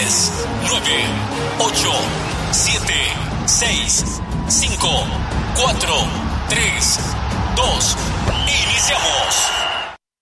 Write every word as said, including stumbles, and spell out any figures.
diez, nueve, ocho, siete, seis, cinco, cuatro, tres,